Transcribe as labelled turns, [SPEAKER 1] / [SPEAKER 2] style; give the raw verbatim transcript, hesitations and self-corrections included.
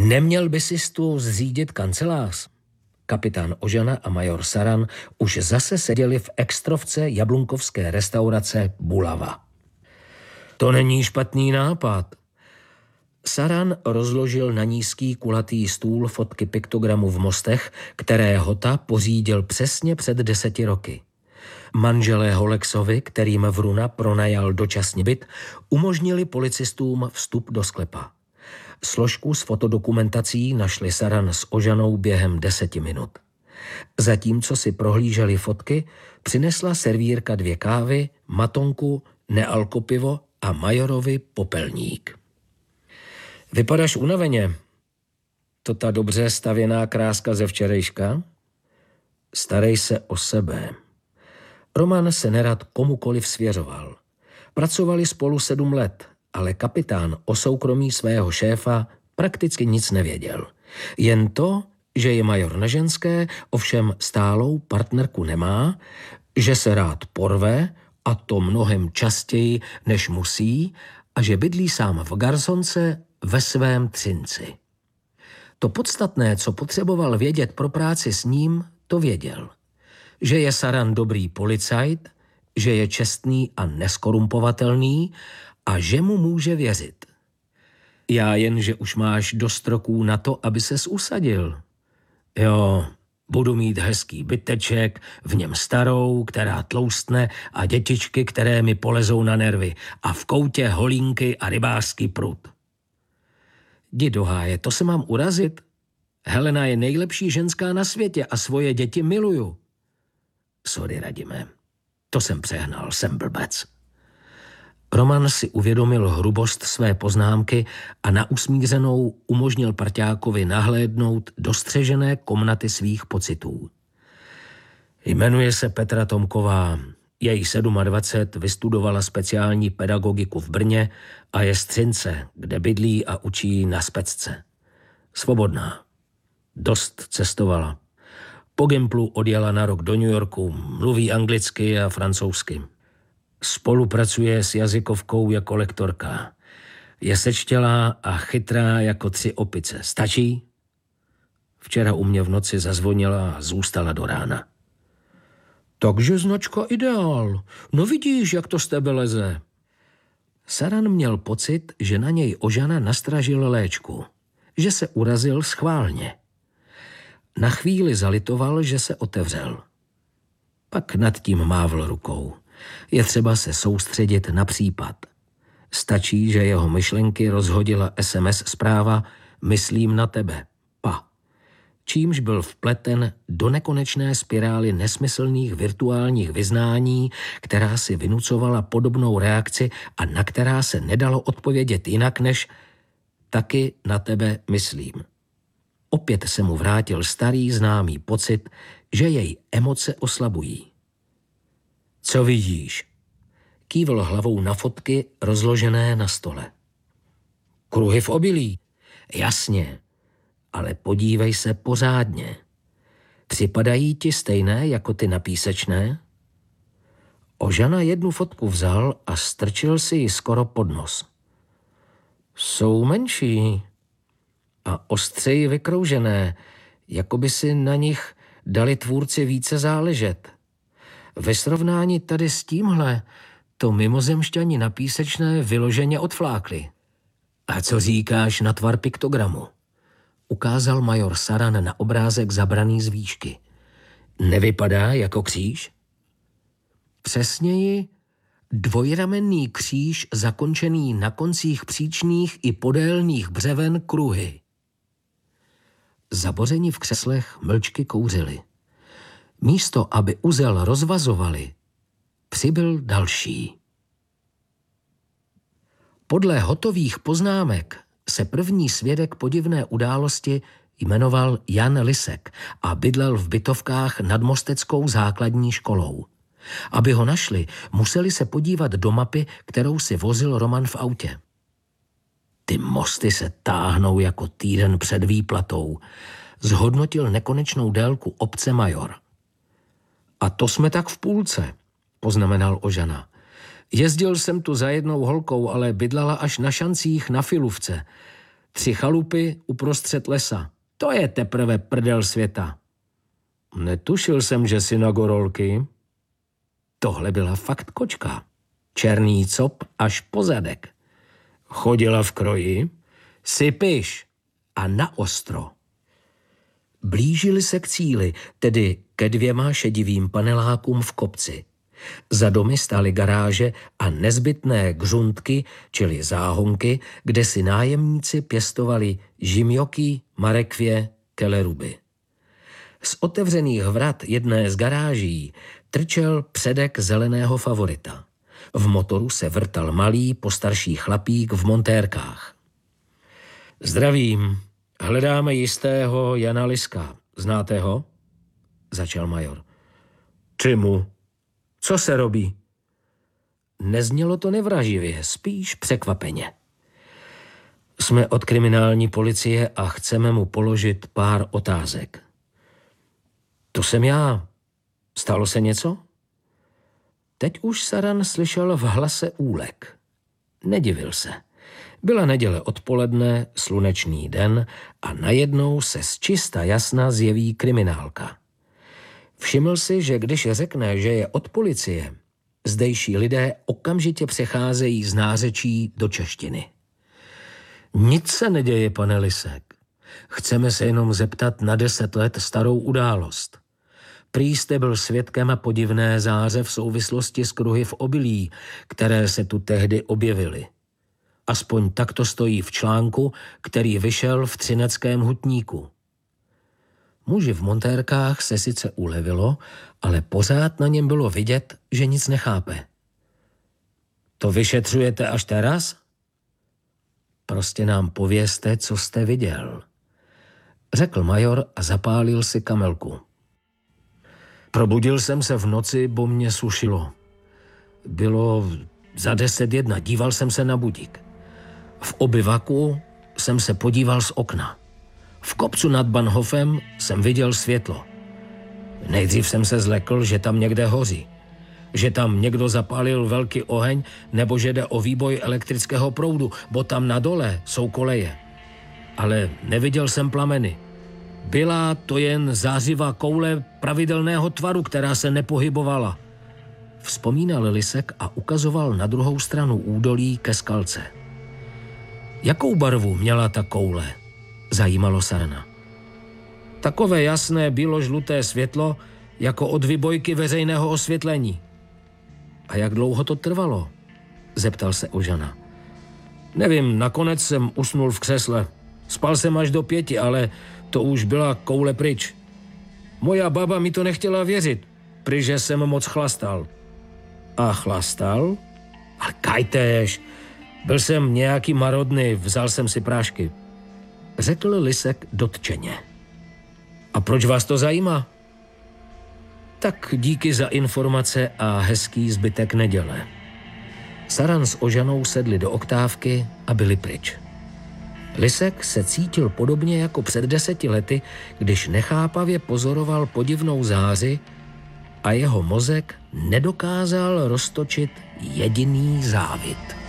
[SPEAKER 1] Neměl by si tu zřídit kancelář? Kapitán Ožana a major Saran už zase seděli v extrovce jablunkovské restaurace Bulava. To není špatný nápad. Saran rozložil na nízký kulatý stůl fotky piktogramů v Mostech, které Hota pořídil přesně před deseti roky. Manželé Holexovi, kterým Vruna pronajal dočasně byt, umožnili policistům vstup do sklepa. Složku s fotodokumentací našli Saran s Ožanou během deseti minut. Zatímco si prohlíželi fotky, přinesla servírka dvě kávy, matonku, nealkopivo a majorovi popelník. Vypadáš unaveně. To ta dobře stavěná kráska ze včerejška? Starej se o sebe. Roman se nerad komukoliv svěřoval. Pracovali spolu sedm let, ale kapitán o soukromí svého šéfa prakticky nic nevěděl. Jen to, že je major na ženské, ovšem stálou partnerku nemá, že se rád porve, a to mnohem častěji, než musí, a že bydlí sám v garsonce ve svém Třinci. To podstatné, co potřeboval vědět pro práci s ním, to věděl. Že je Saran dobrý policajt, že je čestný a neskorumpovatelný a že mu může věřit. Já jen, že už máš dost roků na to, aby ses usadil. Jo, budu mít hezký byteček, v něm starou, která tloustne, a dětičky, které mi polezou na nervy, a v koutě holínky a rybářský prut. Jdi do háje, to se mám urazit? Helena je nejlepší ženská na světě a svoje děti miluju. Sorry, Radime, to jsem přehnal, jsem blbec. Roman si uvědomil hrubost své poznámky a na usmířenou umožnil parťákovi nahlédnout do střežené komnaty svých pocitů. Jmenuje se Petra Tomková, je jí dvacet sedm, vystudovala speciální pedagogiku v Brně a je z Třince, kde bydlí a učí na specce. Svobodná. Dost cestovala. Po Gimplu odjela na rok do New Yorku, mluví anglicky a francouzsky. Spolupracuje s jazykovkou jako lektorka. Je sečtělá a chytrá jako tři opice. Stačí? Včera u mě v noci zazvonila a zůstala do rána. Takže značka ideál. No vidíš, jak to z tebe leze. Saran měl pocit, že na něj Ožana nastražil léčku. Že se urazil schválně. Na chvíli zalitoval, že se otevřel. Pak nad tím mávl rukou. Je třeba se soustředit na případ. Stačí, že jeho myšlenky rozhodila es em es zpráva "Myslím na tebe, pa", čímž byl vpleten do nekonečné spirály nesmyslných virtuálních vyznání, která si vynucovala podobnou reakci a na která se nedalo odpovědět jinak než "taky na tebe myslím". Opět se mu vrátil starý známý pocit, že jej emoce oslabují. Co vidíš? Kývl hlavou na fotky rozložené na stole. Kruhy v obilí. Jasně, ale podívej se pořádně. Připadají ti stejné jako ty na písečné? Ožana jednu fotku vzal a strčil si ji skoro pod nos. Jsou menší a ostřeji vykroužené, jako by si na nich dali tvůrci více záležet. Ve srovnání tady s tímhle to mimozemšťani na písečné vyloženě odflákli. A co říkáš na tvar piktogramu? Ukázal major Saran na obrázek zabraný z výšky. Nevypadá jako kříž? Přesněji, dvojramenný kříž zakončený na koncích příčných i podélných břeven kruhy. Zabořeni v křeslech mlčky kouřili. Místo, aby uzel rozvazovali, přibyl další. Podle hotových poznámek se první svědek podivné události jmenoval Jan Lisek a bydlel v bytovkách nad Mosteckou základní školou. Aby ho našli, museli se podívat do mapy, kterou si vozil Roman v autě. Ty mosty se táhnou jako týden před výplatou, zhodnotil nekonečnou délku obce major. A to jsme tak v půlce, poznamenal Ožana. Jezdil jsem tu za jednou holkou, ale bydlala až na šancích na Filuvce. Tři chalupy uprostřed lesa. To je teprve prdel světa. Netušil jsem, že jsi na gorolky. Tohle byla fakt kočka. Černý cop až po zadek. Chodila v kroji, sypiš a na ostro. Blížili se k cíli, tedy ke dvěma šedivým panelákům v kopci. Za domy stály garáže a nezbytné gřuntky, čili záhonky, kde si nájemníci pěstovali žimjoky, marekvě, keleruby. Z otevřených vrat jedné z garáží trčel předek zeleného favorita. V motoru se vrtal malý, postarší chlapík v montérkách. Zdravím, hledáme jistého Jana Liska. Znáte ho? Začal major. Čemu? Co se robí? Neznělo to nevraživě, spíš překvapeně. Jsme od kriminální policie a chceme mu položit pár otázek. To jsem já. Stalo se něco? Teď už Saran slyšel v hlase úlek. Nedivil se. Byla neděle odpoledne, slunečný den a najednou se z čista jasna zjeví kriminálka. Všiml si, že když řekne, že je od policie, zdejší lidé okamžitě přecházejí z nářečí do češtiny. Nic se neděje, pane Lisek. Chceme se jenom zeptat na deset let starou událost. Prý jste byl svědkem podivné záře v souvislosti s kruhy v obilí, které se tu tehdy objevily. Aspoň tak to stojí v článku, který vyšel v Třineckém hutníku. Muži v montérkách se sice ulevilo, ale pořád na něm bylo vidět, že nic nechápe. To vyšetřujete až teraz? Prostě nám povězte, co jste viděl, řekl major a zapálil si kamelku. Probudil jsem se v noci, bo mě sušilo. Bylo za deset jedna, díval jsem se na budík. V obyvaku jsem se podíval z okna. V kopcu nad Bahnhofem jsem viděl světlo. Nejdřív jsem se zlekl, že tam někde hoří. Že tam někdo zapálil velký oheň, nebo že jde o výboj elektrického proudu, bo tam na dole jsou koleje. Ale neviděl jsem plameny. Byla to jen zářivá koule pravidelného tvaru, která se nepohybovala. Vzpomínal Lisek a ukazoval na druhou stranu údolí ke skalce. Jakou barvu měla ta koule? Zajímalo Sarana. Takové jasné bílo-žluté světlo, jako od výbojky veřejného osvětlení. A jak dlouho to trvalo? Zeptal se Ožana. Nevím, nakonec jsem usnul v křesle. Spal jsem až do pěti, ale to už byla koule pryč. Moja baba mi to nechtěla věřit, protože jsem moc chlastal. A chlastal? Ale kajtéž, byl jsem nějaký marodný, vzal jsem si prášky. Řekl Lisek dotčeně. A proč vás to zajímá? Tak díky za informace a hezký zbytek neděle. Saran s Ožanou sedli do oktávky a byli pryč. Lisek se cítil podobně jako před deseti lety, když nechápavě pozoroval podivnou záři a jeho mozek nedokázal roztočit jediný závit.